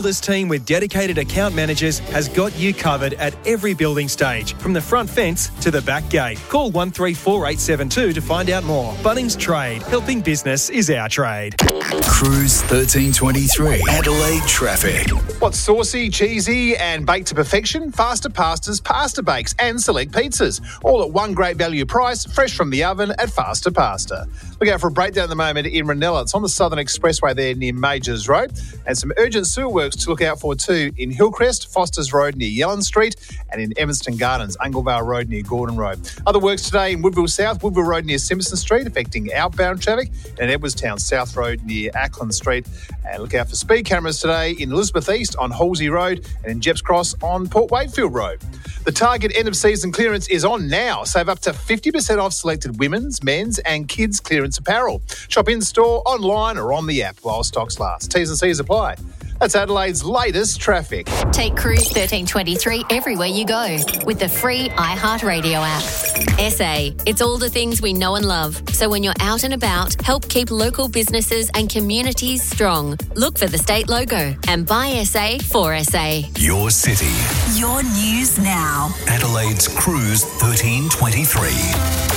This team with dedicated account managers has got you covered at every building stage, from the front fence to the back gate. Call 134872 to find out more. Bunnings Trade. Helping business is our trade. Cruise 1323. Adelaide traffic. What's saucy, cheesy and baked to perfection? Faster Pastas, Pasta Bakes and select pizzas. All at one great value price, fresh from the oven at Faster Pasta. Look out for a breakdown at the moment in Ranella. It's on the Southern Expressway there near Majors Road. And some urgent sewer works to look out for too in Hillcrest, Foster's Road near Yellen Street, and in Evanston Gardens, Unglevale Road near Gordon Road. Other works today in Woodville South, Woodville Road near Simpson Street, affecting outbound traffic, and Edwardstown South Road near Ackland Street. And look out for speed cameras today in Elizabeth East on Halsey Road and in Jeps Cross on Port Wakefield Road. The Target end-of-season clearance is on now. Save up to 50% off selected women's, men's and kids' clearance apparel. Shop in-store, online or on the app while stocks last. T's and C's apply. That's Adelaide's latest traffic. Take Cruise 1323 everywhere you go with the free iHeartRadio app. SA, it's all the things we know and love. So when you're out and about, help keep local businesses and communities strong. Look for the state logo and buy SA for SA. Your city. Your news now. Adelaide's Cruise 1323.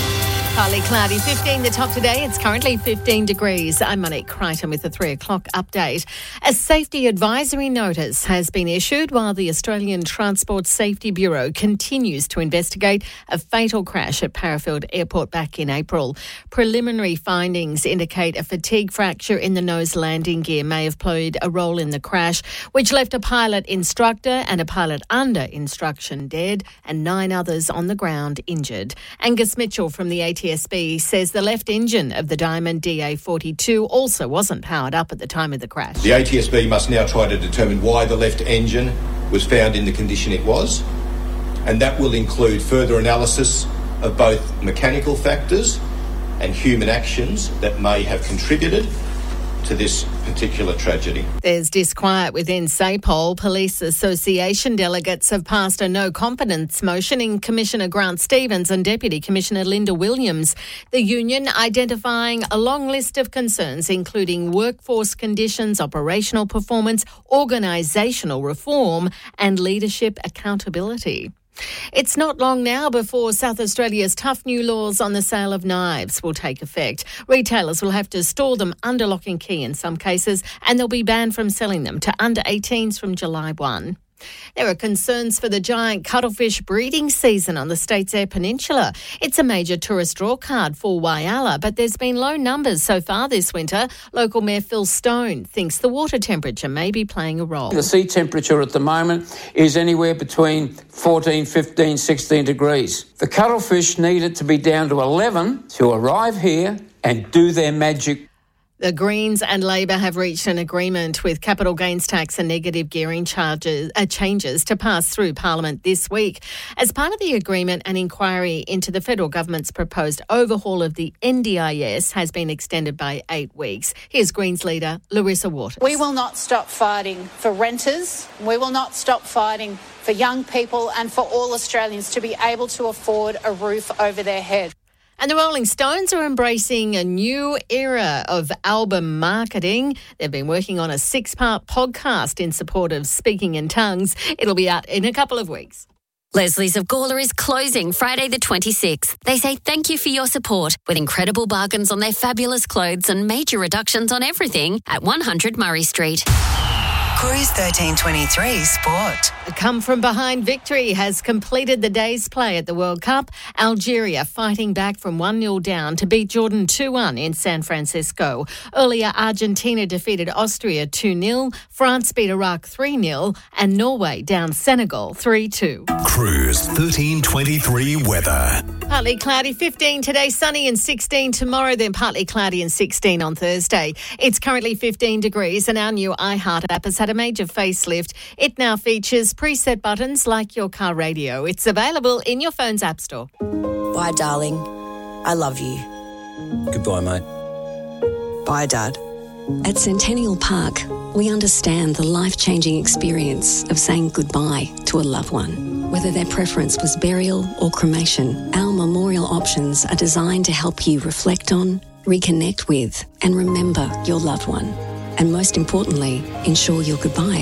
Partly cloudy, 15 the top today. It's currently 15 degrees. I'm Monique Crichton with the 3 o'clock update. A safety advisory notice has been issued while the Australian Transport Safety Bureau continues to investigate a fatal crash at Parafield Airport back in April. Preliminary findings indicate a fatigue fracture in the nose landing gear may have played a role in the crash, which left a pilot instructor and a pilot under instruction dead and 9 others on the ground injured. Angus Mitchell from the ATSB says the left engine of the Diamond DA42 also wasn't powered up at the time of the crash. The ATSB must now try to determine why the left engine was found in the condition it was, and that will include further analysis of both mechanical factors and human actions that may have contributed to this particular tragedy. There's disquiet within SAPOL. Police Association delegates have passed a no-confidence motion in Commissioner Grant Stevens and Deputy Commissioner Linda Williams. The union identifying a long list of concerns, including workforce conditions, operational performance, organisational reform and leadership accountability. It's not long now before South Australia's tough new laws on the sale of knives will take effect. Retailers will have to store them under lock and key in some cases, and they'll be banned from selling them to under 18s from July 1. There are concerns for the giant cuttlefish breeding season on the state's Eyre Peninsula. It's a major tourist draw card for Whyalla, but there's been low numbers so far this winter. Local Mayor Phil Stone thinks the water temperature may be playing a role. The sea temperature at the moment is anywhere between 14, 15, 16 degrees. The cuttlefish need it to be down to 11 to arrive here and do their magic. The Greens and Labor have reached an agreement with capital gains tax and negative gearing changes to pass through Parliament this week. As part of the agreement, an inquiry into the federal government's proposed overhaul of the NDIS has been extended by 8 weeks. Here's Greens leader Larissa Waters. We will not stop fighting for renters. We will not stop fighting for young people and for all Australians to be able to afford a roof over their head. And the Rolling Stones are embracing a new era of album marketing. They've been working on a 6-part podcast in support of Speaking in Tongues. It'll be out in a couple of weeks. Leslie's of Gawler is closing Friday the 26th. They say thank you for your support with incredible bargains on their fabulous clothes and major reductions on everything at 100 Murray Street. Cruise 1323 Sport. A come-from-behind victory has completed the day's play at the World Cup. Algeria fighting back from 1-0 down to beat Jordan 2-1 in San Francisco. Earlier, Argentina defeated Austria 2-0, France beat Iraq 3-0, and Norway down Senegal 3-2. Cruise 1323 weather. Partly cloudy, 15 today, sunny and 16 tomorrow, then partly cloudy and 16 on Thursday. It's currently 15 degrees and our new iHeart app has had a major facelift. It now features preset buttons like your car radio. It's available in your phone's app store. Bye, darling. I love you. Goodbye, mate. Bye, Dad. At Centennial Park, we understand the life-changing experience of saying goodbye to a loved one. Whether their preference was burial or cremation, our memorial options are designed to help you reflect on, reconnect with, and remember your loved one. and most importantly, ensure your goodbye